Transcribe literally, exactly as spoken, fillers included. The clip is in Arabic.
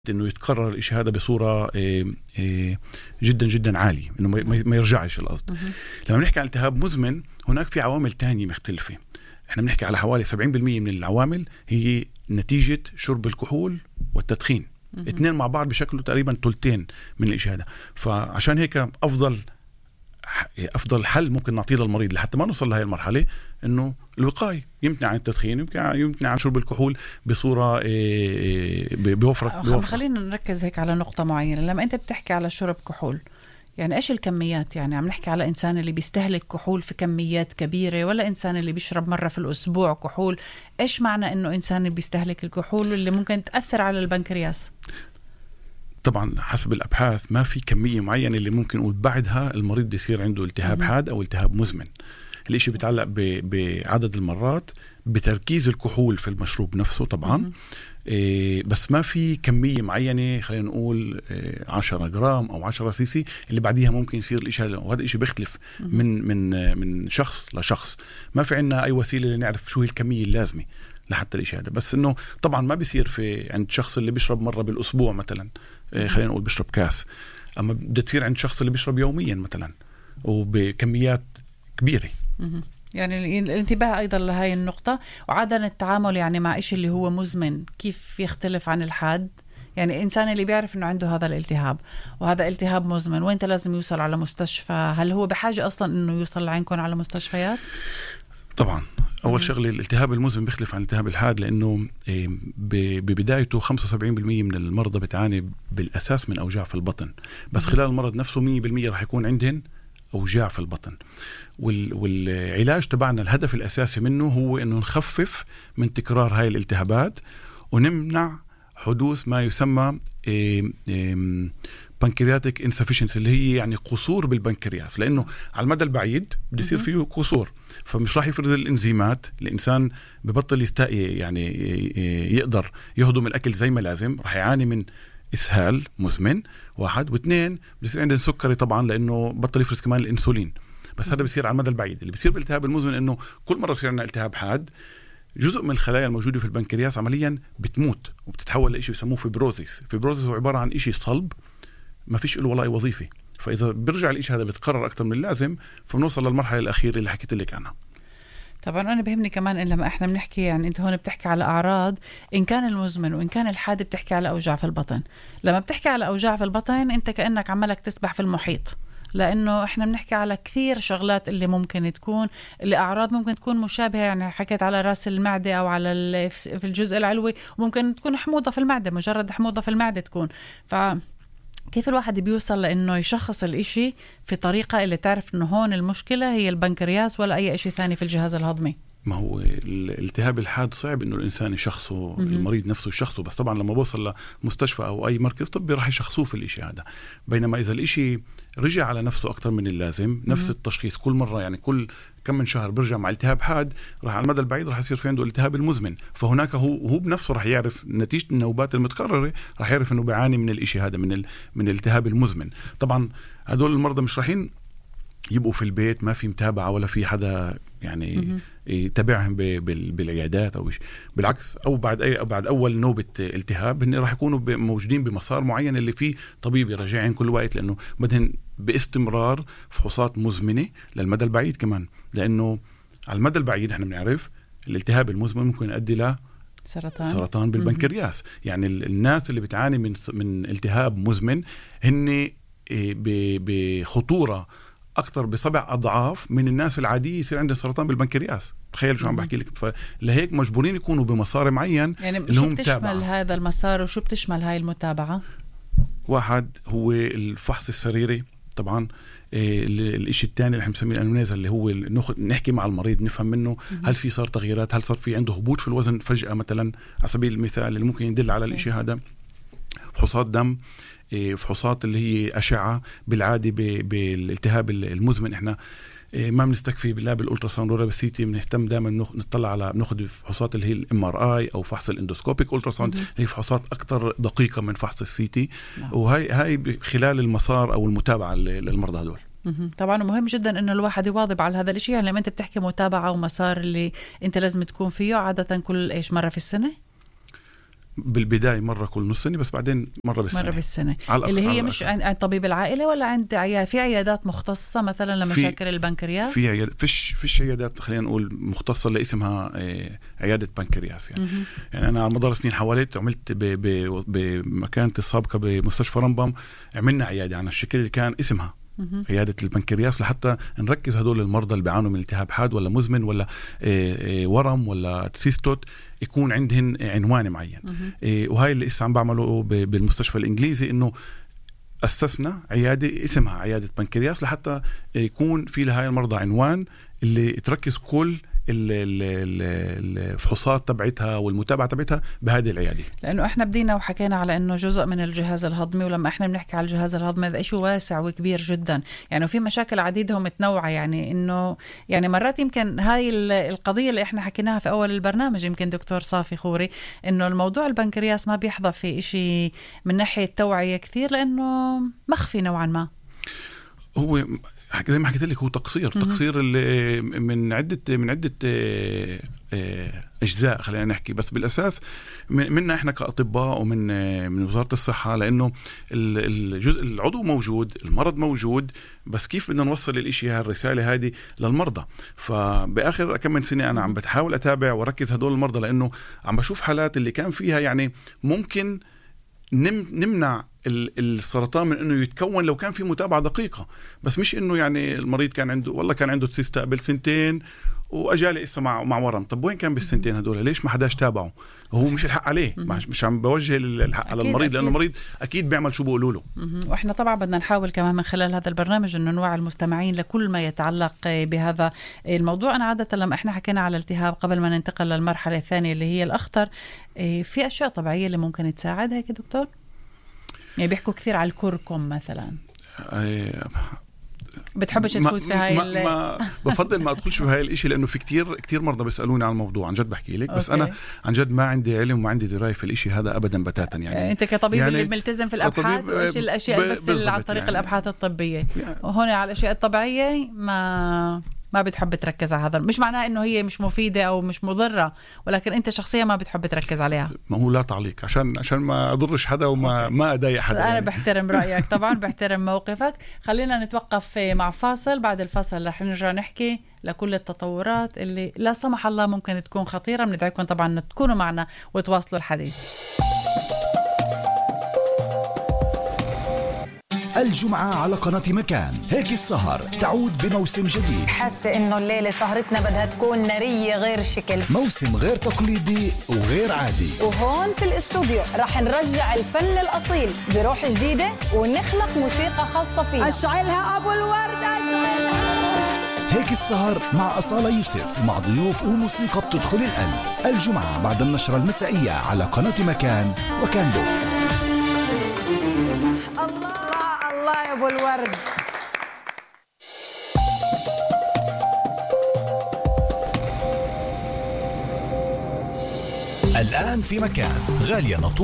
انه يتكرر الاشي هذا بصوره جدا جدا عاليه، انه ما يرجعش القصد. لما بنحكي عن التهاب مزمن هناك في عوامل تانية مختلفة. احنا بنحكي على حوالي سبعين بالمية من العوامل هي نتيجة شرب الكحول والتدخين، اثنين مع بعض بشكله تقريبا ثلثين من الاشي هذا. فعشان هيك افضل افضل حل ممكن نعطيه للمريض لحتى ما نوصل لهي المرحله انه الوقايه، يمتنع عن التدخين، يمتنع عن شرب الكحول بصوره بوفره. خلينا نركز هيك على نقطه معينه. لما انت بتحكي على شرب كحول، يعني ايش الكميات؟ يعني عم نحكي على انسان اللي بيستهلك كحول في كميات كبيره، ولا انسان اللي بيشرب مره في الاسبوع كحول؟ ايش معنى انه انسان اللي بيستهلك الكحول اللي ممكن تاثر على البنكرياس؟ طبعا حسب الابحاث ما في كميه معينه اللي ممكن نقول بعدها المريض يصير عنده التهاب حاد او التهاب مزمن. الاشي بيتعلق بعدد المرات، بتركيز الكحول في المشروب نفسه طبعا. إيه بس ما في كمية معينة، خلينا نقول إيه عشرة جرام أو عشرة سي سي اللي بعديها ممكن يصير الإشي هذا. وهذا الإشي بيختلف من من من شخص لشخص. ما في عنا أي وسيلة لنعرف شو هي الكمية اللازمة لحتى الإشي هذا. بس إنه طبعا ما بيصير في عند شخص اللي بيشرب مرة بالأسبوع مثلا، إيه خلينا نقول بيشرب كاس، أما بدها تصير عند شخص اللي بيشرب يوميا مثلا وبكميات كبيرة. يعني الانتباه أيضا لهاي النقطة. وعادة التعامل يعني مع إشي اللي هو مزمن كيف يختلف عن الحاد؟ يعني إنسان اللي بيعرف إنه عنده هذا الالتهاب وهذا التهاب مزمن، وإنت لازم يوصل على مستشفى، هل هو بحاجة أصلا إنه يوصل لعينكم على مستشفيات؟ طبعا أول شغلة الالتهاب المزمن بيختلف عن الالتهاب، لأنه ببدايته خمسة وسبعين بالمية من المرضى بتعاني بالأساس من أوجاع في البطن، بس خلال المرض نفسه مية بالمية راح يكون عندهن أوجاع في البطن. والعلاج تبعنا الهدف الأساسي منه هو أنه نخفف من تكرار هاي الالتهابات ونمنع حدوث ما يسمى بنكرياتيك انسفيشنسي، اللي هي يعني قصور بالبنكرياس، لأنه على المدى البعيد بده يصير فيه قصور، فمش راح يفرز الإنزيمات، الإنسان ببطل يستقي يعني يقدر يهضم الأكل زي ما لازم، راح يعاني من إسهال مزمن واحد، واثنين بيصير عندنا سكري طبعا لأنه بطل يفرز كمان الإنسولين. بس هذا بيصير على المدى البعيد. اللي بيصير بالالتهاب المزمن انه كل مره بيصير عندنا التهاب حاد، جزء من الخلايا الموجوده في البنكرياس عمليا بتموت وبتتحول لشيء بسموه فيبروزيس. فيبروزيس هو عباره عن شيء صلب ما فيش له ولا اي وظيفه، فاذا بيرجع الشيء هذا بيتكرر اكثر من اللازم فبنوصل للمرحله الاخيره اللي حكيت لك عنها. طبعا أنا بهمني كمان إن لما إحنا بنحكي، يعني أنت هون بتحكي على أعراض إن كان المزمن وإن كان الحاد، بتحكي على أوجاع في البطن. لما بتحكي على أوجاع في البطن أنت كأنك عمالك تسبح في المحيط، لأنه إحنا بنحكي على كثير شغلات اللي ممكن تكون الأعراض ممكن تكون مشابهة. يعني حكيت على رأس المعدة أو على في الجزء العلوي، وممكن تكون حموضة في المعدة، مجرد حموضة في المعدة تكون. فكيف الواحد بيوصل لأنه يشخص الإشي في طريقة اللي تعرف إنه هون المشكلة هي البنكرياس ولا أي إشي ثاني في الجهاز الهضمي؟ ما هو الالتهاب الحاد صعب انه الانسان يشخصه، المريض نفسه يشخصه، بس طبعا لما بوصل لمستشفى او اي مركز طبي راح يشخصوه في الاشي هذا. بينما اذا الاشي رجع على نفسه اكثر من اللازم، نفس التشخيص كل مره، يعني كل كم من شهر برجع مع التهاب حاد، راح على المدى البعيد راح يصير في عنده التهاب المزمن. فهناك هو هو بنفسه راح يعرف نتيجه النوبات المتكرره، راح يعرف انه بيعاني من الاشي هذا، من ال... من الالتهاب المزمن. طبعا هدول المرضى مش رايحين يبقوا في البيت، ما في متابعة ولا في حدا يعني يتابعهم بالعيادات أو بالعكس، أو بعد أي أو بعد أول نوبة التهاب هن راح يكونوا موجودين بمسار معين اللي فيه طبيب يراجعهم كل وقت، لأنه بدهن باستمرار فحوصات مزمنة للمدى البعيد كمان. لأنه على المدى البعيد احنا بنعرف الالتهاب المزمن ممكن يؤدي ل سرطان سرطان بالبنكرياس. يعني الناس اللي بتعاني من من التهاب مزمن هن بخطورة أكثر بسبع أضعاف من الناس العادية يصير عندها سرطان بالبنكرياس. تخيل شو عم بحكي لك. فلهيك مجبورين يكونوا بمسار معين. يعني شو بتشمل هذا المسار وشو بتشمل هاي المتابعة؟ واحد هو الفحص السريري طبعا. إيه الاشي الثاني اللي احنا بنسميه الانامنيزا، اللي هو نحكي مع المريض نفهم منه هل في صار تغييرات، هل صار في عنده هبوط في الوزن فجأة مثلا على سبيل المثال اللي ممكن يدل على الاشي هذا. فحوصات دم، فحوصات اللي هي أشعة. بالعادة بالالتهاب المزمن إحنا ما بنستكفي لا بالألتراساوند ولا بالسيتي، بنهتم دائما نطلع على بناخد فحوصات اللي هي الام ار اي او فحص الاندوسكوبيك ألتراساوند، هي فحوصات أكثر دقيقة من فحص السيتي. وهي هاي خلال المسار أو المتابعة للمرضى هدول. طبعا مهم جدا انه الواحد يواظب على هذا الشيء. يعني لما انت بتحكي متابعة ومسار اللي انت لازم تكون فيه عادة كل ايش مرة في السنة؟ بالبداية مرة كل نص سنة، بس بعدين مرة بالسنة. مرة بالسنة اللي هي مش عند, عند طبيب العائلة ولا عند عياد في عيادات مختصة مثلا لمشاكل البنكرياس؟ في عيادات فيش فيش عيادات خلينا نقول مختصة اللي اسمها عيادة بنكرياس يعني. م- يعني أنا على مدار سنين حواليت عملت بمكانتي السابقة بمستشفى رمبم، عملنا عيادة عن الشكل اللي كان اسمها عيادة البنكرياس، لحتى نركز هدول المرضى اللي بيعانوا من التهاب حاد ولا مزمن ولا ورم ولا سيستوت يكون عندهن عنوان معين. وهاي اللي لسه عم بعمله بالمستشفى الإنجليزي، إنه أسسنا عيادة اسمها عيادة بنكرياس لحتى يكون في لهاي المرضى عنوان اللي تركز كل الفحوصات تبعتها والمتابعة تبعتها بهذه العيادة. لأنه إحنا بدينا وحكينا على إنه جزء من الجهاز الهضمي، ولما إحنا بنحكي على الجهاز الهضمي هذا إشي واسع وكبير جدا يعني، وفي مشاكل عديدة ومتنوعة يعني. إنه يعني مرات يمكن هاي القضية اللي إحنا حكيناها في أول البرنامج يمكن دكتور صافي خوري، إنه الموضوع البنكرياس ما بيحظى في إشي من ناحية توعية كثير لأنه مخفي نوعا ما. هو زي ما حكيت لك هو تقصير تقصير اللي من عدة من عدة أجزاء خلينا نحكي، بس بالأساس منا إحنا كأطباء ومن من وزارة الصحة، لأنه الجزء العضو موجود، المرض موجود، بس كيف بدنا نوصل الإشي هالرسالة هذه للمرضى. فبآخر كم من سنة أنا عم بتحاول أتابع وركز هدول المرضى، لأنه عم بشوف حالات اللي كان فيها يعني ممكن نم نمنع السرطان من انه يتكون لو كان في متابعه دقيقه، بس مش انه يعني المريض كان عنده والله كان عنده سيست قبل سنتين واجالي اسا مع مع ورم. طب وين كان بالسنتين هدول؟ ليش ما حداش تابعه؟ هو مش الحق عليه، مش عم بوجه الحق على المريض، لانه المريض اكيد بيعمل شو بيقولوا له. واحنا طبعا بدنا نحاول كمان من خلال هذا البرنامج انه نوعي المستمعين لكل ما يتعلق بهذا الموضوع. انا عاده لما احنا حكينا على الالتهاب قبل ما ننتقل للمرحله الثانيه اللي هي الاخطر، في اشياء طبيعيه اللي ممكن تساعد هيك دكتور؟ يعني بيحكوا كثير على الكركم مثلا. بتحبش تفوت في هاي ما, ما بفضل ما ادخلش في هاي الاشي، لانه في كتير كتير مرضى بيسالوني عن الموضوع، عن جد بحكي لك. بس أوكي. انا عن جد ما عندي علم وما عندي درايه في الاشي هذا ابدا بتاتا يعني. انت كطبيب يعني اللي ملتزم في الابحاث وايش الاشياء بس اللي عن طريق يعني الابحاث الطبيه يعني. وهون على الاشياء الطبيعيه ما ما بتحب تركز على هذا، مش معناه انه هي مش مفيده او مش مضره، ولكن انت شخصيا ما بتحب تركز عليها. ما هو لا تعليق عشان عشان ما اضرش حدا وما أوكي. ما اضايق حدا. انا يعني. بحترم رايك طبعا، بحترم موقفك. خلينا نتوقف مع فاصل، بعد الفاصل رح نرجع نحكي لكل التطورات اللي لا سمح الله ممكن تكون خطيره. بندعيكم طبعا تكونوا معنا وتواصلوا الحديث. الجمعة على قناة مكان، هيك السهر تعود بموسم جديد. حاسة إنه الليلة سهرتنا بدها تكون نارية غير شكل، موسم غير تقليدي وغير عادي. وهون في الاستوديو رح نرجع الفن الأصيل بروح جديدة ونخلق موسيقى خاصة فينا. أشعلها أبو الورد أشعلها. هيك السهر مع أصالة يوسف، مع ضيوف وموسيقى بتدخل القلب. الجمعة بعد النشرة المسائية على قناة مكان وكان بوكس. الله الله يا ابو الورد. الآن في مكان غالية نطول